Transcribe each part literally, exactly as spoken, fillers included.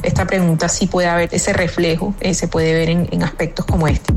esta pregunta sí puede haber ese reflejo, eh, se puede ver en, en aspectos como este.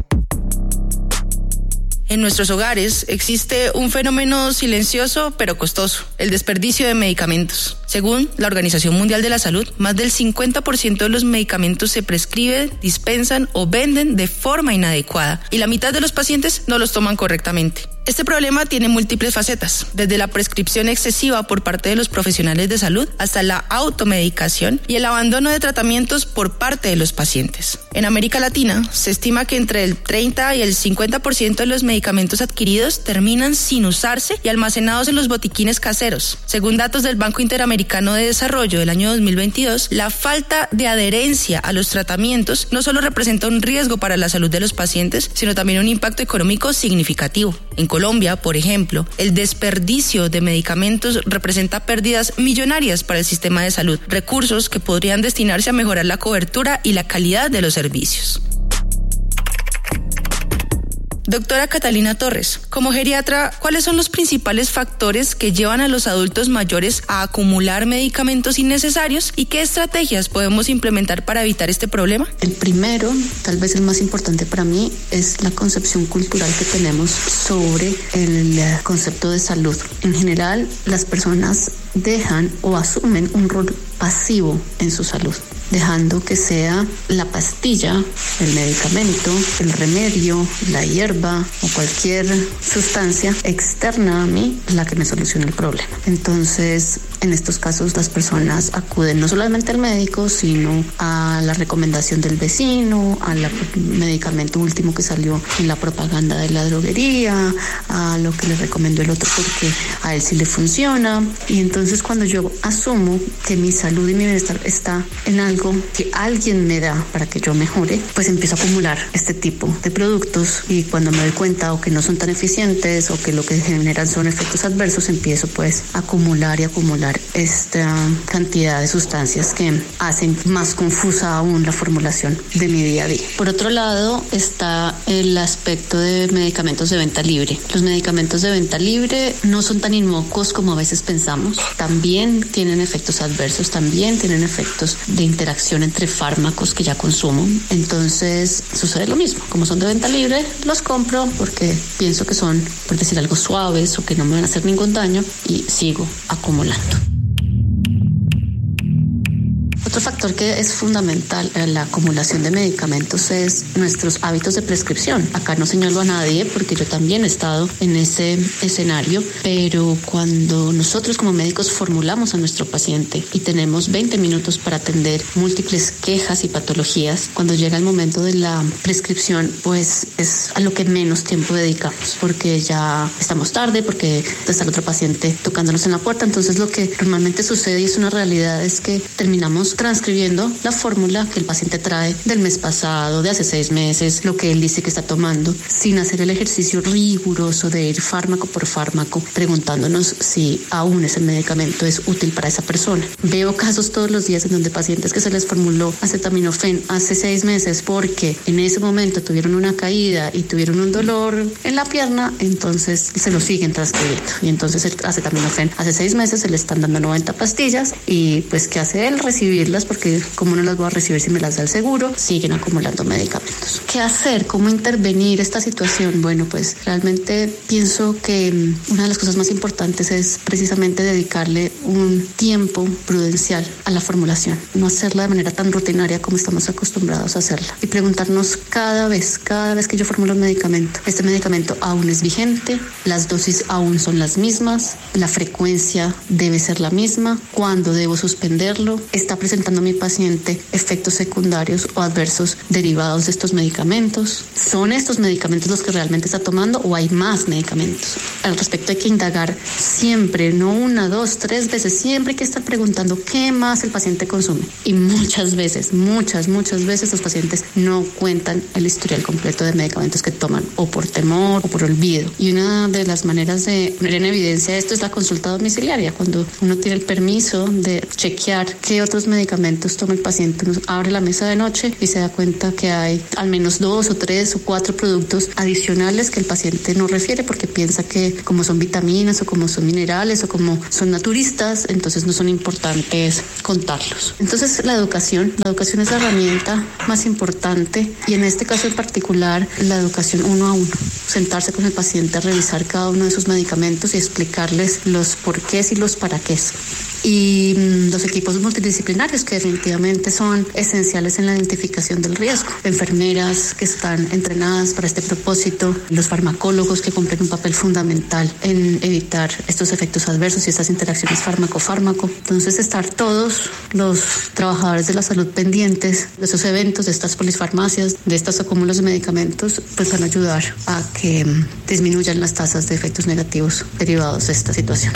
En nuestros hogares existe un fenómeno silencioso pero costoso, el desperdicio de medicamentos. Según la Organización Mundial de la Salud, más del cincuenta por ciento de los medicamentos se prescriben, dispensan o venden de forma inadecuada y la mitad de los pacientes no los toman correctamente. Este problema tiene múltiples facetas, desde la prescripción excesiva por parte de los profesionales de salud hasta la automedicación y el abandono de tratamientos por parte de los pacientes. En América Latina, se estima que entre el treinta y el cincuenta por ciento de los medicamentos adquiridos terminan sin usarse y almacenados en los botiquines caseros. Según datos del Banco Interamericano de Desarrollo del año dos mil veintidós, la falta de adherencia a los tratamientos no solo representa un riesgo para la salud de los pacientes, sino también un impacto económico significativo. En Colombia, por ejemplo, el desperdicio de medicamentos representa pérdidas millonarias para el sistema de salud, recursos que podrían destinarse a mejorar la cobertura y la calidad de los servicios. Doctora Catalina Torres, como geriatra, ¿cuáles son los principales factores que llevan a los adultos mayores a acumular medicamentos innecesarios y qué estrategias podemos implementar para evitar este problema? El primero, tal vez el más importante para mí, es la concepción cultural que tenemos sobre el concepto de salud. En general, las personas dejan o asumen un rol pasivo en su salud, dejando que sea la pastilla, el medicamento, el remedio, la hierba o cualquier sustancia externa a mí la que me solucione el problema. Entonces, en estos casos las personas acuden no solamente al médico, sino a la recomendación del vecino, al medicamento último que salió en la propaganda de la droguería, a lo que le recomendó el otro porque a él sí le funciona. Y entonces cuando yo asumo que mi salud y mi bienestar está en algo que alguien me da para que yo mejore, pues empiezo a acumular este tipo de productos y cuando me doy cuenta o que no son tan eficientes o que lo que generan son efectos adversos, empiezo pues a acumular y acumular esta cantidad de sustancias que hacen más confusa aún la formulación de mi día a día. Por otro lado está el aspecto de medicamentos de venta libre. Los medicamentos de venta libre no son tan inocuos como a veces pensamos. También tienen efectos adversos, también tienen efectos de interacción entre fármacos que ya consumo. Entonces sucede lo mismo. Como son de venta libre, los compro porque pienso que son, por decir algo, suaves o que no me van a hacer ningún daño y sigo acumulando. Otro factor que es fundamental en la acumulación de medicamentos es nuestros hábitos de prescripción. Acá no señalo a nadie porque yo también he estado en ese escenario, pero cuando nosotros como médicos formulamos a nuestro paciente y tenemos veinte minutos para atender múltiples quejas y patologías, cuando llega el momento de la prescripción, pues es a lo que menos tiempo dedicamos porque ya estamos tarde, porque está el otro paciente tocándonos en la puerta. Entonces lo que normalmente sucede y es una realidad es que terminamos transcribiendo la fórmula que el paciente trae del mes pasado, de hace seis meses, lo que él dice que está tomando, sin hacer el ejercicio riguroso de ir fármaco por fármaco, preguntándonos si aún ese medicamento es útil para esa persona. Veo casos todos los días en donde pacientes que se les formuló acetaminofén hace seis meses porque en ese momento tuvieron una caída y tuvieron un dolor en la pierna, entonces se lo siguen transcribiendo. Y entonces el acetaminofén hace seis meses se le están dando noventa pastillas y pues ¿qué hace él? Recibir porque como no las voy a recibir si me las da el seguro, siguen acumulando medicamentos. ¿Qué hacer? ¿Cómo intervenir esta situación? Bueno, pues realmente pienso que una de las cosas más importantes es precisamente dedicarle un tiempo prudencial a la formulación, no hacerla de manera tan rutinaria como estamos acostumbrados a hacerla y preguntarnos cada vez, cada vez que yo formulo un medicamento, ¿este medicamento aún es vigente? ¿Las dosis aún son las mismas? ¿La frecuencia debe ser la misma? ¿Cuándo debo suspenderlo? ¿Está presentando a mi paciente efectos secundarios o adversos derivados de estos medicamentos? ¿Son estos medicamentos los que realmente está tomando o hay más medicamentos? Al respecto hay que indagar siempre, no una, dos, tres veces, siempre hay que estar preguntando qué más el paciente consume. Y muchas veces, muchas, muchas veces los pacientes no cuentan el historial completo de medicamentos que toman o por temor o por olvido. Y una de las maneras de poner en evidencia esto es la consulta domiciliaria, cuando uno tiene el permiso de chequear qué otros medicamentos medicamentos toma el paciente, nos abre la mesa de noche y se da cuenta que hay al menos dos o tres o cuatro productos adicionales que el paciente no refiere porque piensa que como son vitaminas o como son minerales o como son naturistas, entonces no son importantes contarlos. Entonces la educación, la educación es la herramienta más importante y en este caso en particular la educación uno a uno, sentarse con el paciente a revisar cada uno de sus medicamentos y explicarles los porqués y los para qué. Y mmm, los equipos multidisciplinarios que definitivamente son esenciales en la identificación del riesgo. Enfermeras que están entrenadas para este propósito, los farmacólogos que cumplen un papel fundamental en evitar estos efectos adversos y estas interacciones fármaco-fármaco. Entonces estar todos los trabajadores de la salud pendientes de esos eventos, de estas polifarmacias, de estos acúmulos de medicamentos, pues van a ayudar a que mmm, disminuyan las tasas de efectos negativos derivados de esta situación.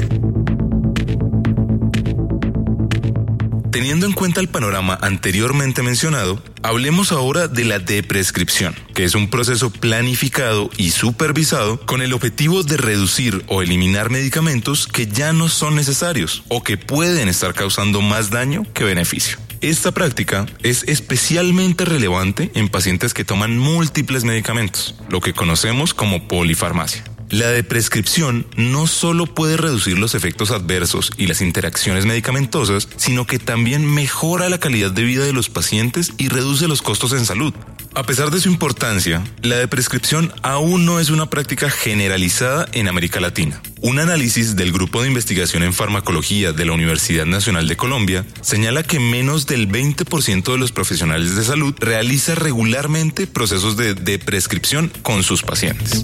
Teniendo en cuenta el panorama anteriormente mencionado, hablemos ahora de la deprescripción, que es un proceso planificado y supervisado con el objetivo de reducir o eliminar medicamentos que ya no son necesarios o que pueden estar causando más daño que beneficio. Esta práctica es especialmente relevante en pacientes que toman múltiples medicamentos, lo que conocemos como polifarmacia. La deprescripción no solo puede reducir los efectos adversos y las interacciones medicamentosas, sino que también mejora la calidad de vida de los pacientes y reduce los costos en salud. A pesar de su importancia, la deprescripción aún no es una práctica generalizada en América Latina. Un análisis del Grupo de Investigación en Farmacología de la Universidad Nacional de Colombia señala que menos del veinte por ciento de los profesionales de salud realiza regularmente procesos de deprescripción con sus pacientes.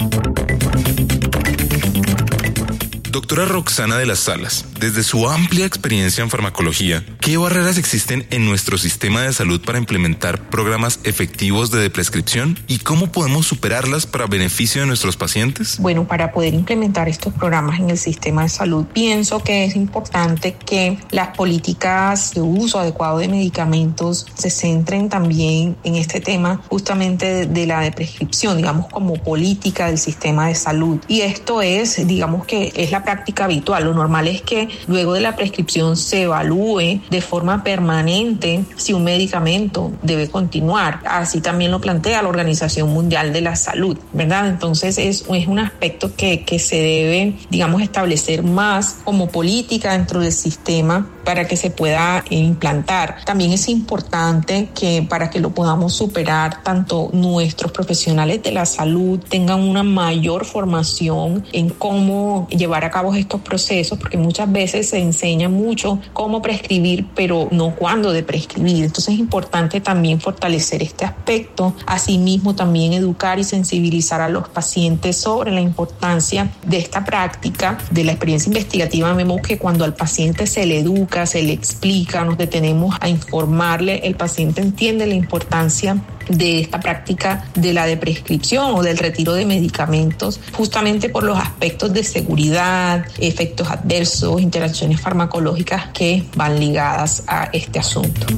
Doctora Roxana de las Salas, desde su amplia experiencia en farmacología, ¿qué barreras existen en nuestro sistema de salud para implementar programas efectivos de deprescripción y cómo podemos superarlas para beneficio de nuestros pacientes? Bueno, para poder implementar estos programas en el sistema de salud, pienso que es importante que las políticas de uso adecuado de medicamentos se centren también en este tema justamente de, de la deprescripción, digamos como política del sistema de salud. Y esto es, digamos que es la práctica habitual. Lo normal es que luego de la prescripción se evalúe de forma permanente si un medicamento debe continuar. Así también lo plantea la Organización Mundial de la Salud, ¿verdad? Entonces es, es un aspecto que, que se debe, digamos, establecer más como política dentro del sistema para que se pueda implantar. También es importante que para que lo podamos superar, tanto nuestros profesionales de la salud tengan una mayor formación en cómo llevar a cabo estos procesos, porque muchas veces se enseña mucho cómo prescribir, pero no cuándo de prescribir. Entonces es importante también fortalecer este aspecto. Asimismo, también educar y sensibilizar a los pacientes sobre la importancia de esta práctica. De la experiencia investigativa vemos que cuando al paciente se le educa, se le explica, nos detenemos a informarle, el paciente entiende la importancia de esta práctica de la deprescripción o del retiro de medicamentos, justamente por los aspectos de seguridad, efectos adversos, interacciones farmacológicas que van ligadas a este asunto.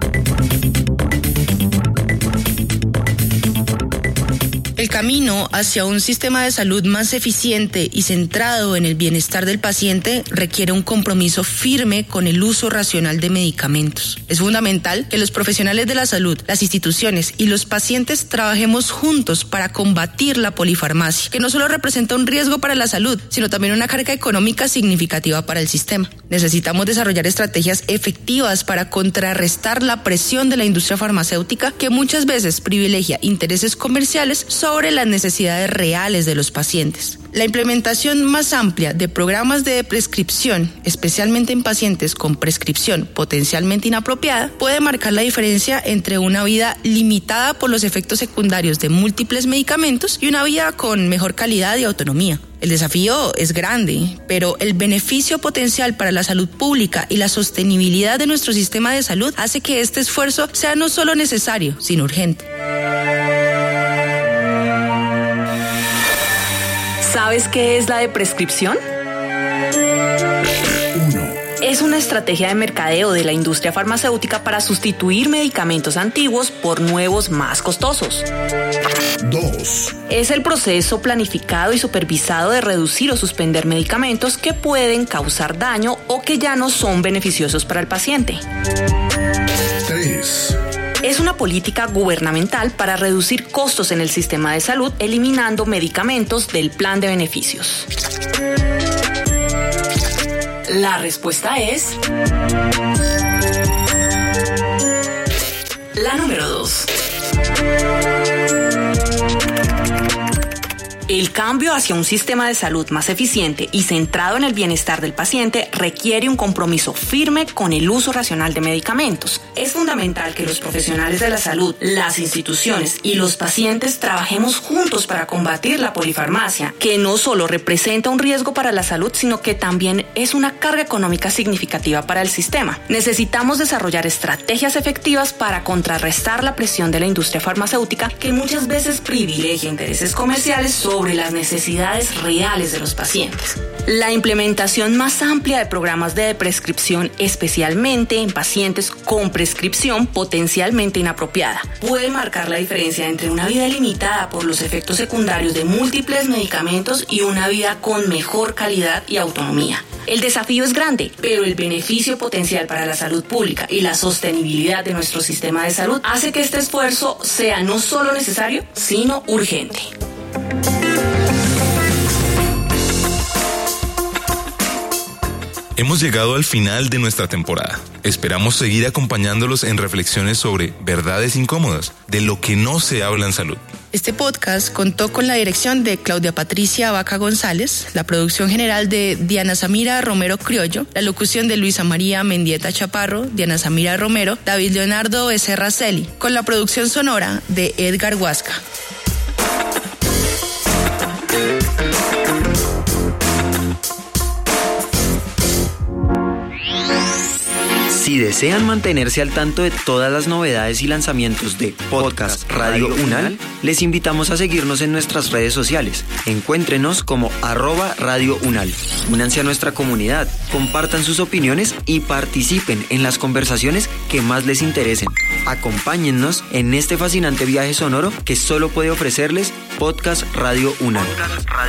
El camino hacia un sistema de salud más eficiente y centrado en el bienestar del paciente requiere un compromiso firme con el uso racional de medicamentos. Es fundamental que los profesionales de la salud, las instituciones y los pacientes trabajemos juntos para combatir la polifarmacia, que no solo representa un riesgo para la salud, sino también una carga económica significativa para el sistema. Necesitamos desarrollar estrategias efectivas para contrarrestar la presión de la industria farmacéutica, que muchas veces privilegia intereses comerciales sobre sobre las necesidades reales de los pacientes. La implementación más amplia de programas de prescripción, especialmente en pacientes con prescripción potencialmente inapropiada, puede marcar la diferencia entre una vida limitada por los efectos secundarios de múltiples medicamentos y una vida con mejor calidad y autonomía. El desafío es grande, pero el beneficio potencial para la salud pública y la sostenibilidad de nuestro sistema de salud hace que este esfuerzo sea no solo necesario, sino urgente. ¿Sabes qué es la deprescripción? uno. Es una estrategia de mercadeo de la industria farmacéutica para sustituir medicamentos antiguos por nuevos más costosos. dos. Es el proceso planificado y supervisado de reducir o suspender medicamentos que pueden causar daño o que ya no son beneficiosos para el paciente. tres. Es una política gubernamental para reducir costos en el sistema de salud, eliminando medicamentos del plan de beneficios. La respuesta es la número dos. El cambio hacia un sistema de salud más eficiente y centrado en el bienestar del paciente requiere un compromiso firme con el uso racional de medicamentos. Es fundamental que los profesionales de la salud, las instituciones y los pacientes trabajemos juntos para combatir la polifarmacia, que no solo representa un riesgo para la salud, sino que también es una carga económica significativa para el sistema. Necesitamos desarrollar estrategias efectivas para contrarrestar la presión de la industria farmacéutica, que muchas veces privilegia intereses comerciales sobre sobre las necesidades reales de los pacientes. La implementación más amplia de programas de prescripción, especialmente en pacientes con prescripción potencialmente inapropiada, puede marcar la diferencia entre una vida limitada por los efectos secundarios de múltiples medicamentos y una vida con mejor calidad y autonomía. El desafío es grande, pero el beneficio potencial para la salud pública y la sostenibilidad de nuestro sistema de salud hace que este esfuerzo sea no solo necesario, sino urgente. Hemos llegado al final de nuestra temporada. Esperamos seguir acompañándolos en reflexiones sobre verdades incómodas, de lo que no se habla en salud. Este podcast contó con la dirección de Claudia Patricia Vaca González, la producción general de Diana Samira Romero Criollo, la locución de Luisa María Mendieta Chaparro, Diana Samira Romero, David Leonardo Becerra Celi, con la producción sonora de Edgar Huasca. Si desean mantenerse al tanto de todas las novedades y lanzamientos de Podcast Radio UNAL, les invitamos a seguirnos en nuestras redes sociales. Encuéntrenos como arroba Radio UNAL. Únanse a nuestra comunidad, compartan sus opiniones y participen en las conversaciones que más les interesen. Acompáñennos en este fascinante viaje sonoro que solo puede ofrecerles Podcast Radio UNAL.